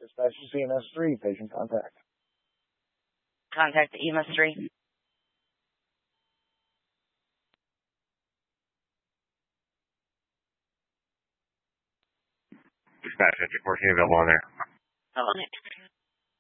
Dispatch to CMS 3, patient contact. Contact the EMS 3. Dispatch 14 available on there. Hold on.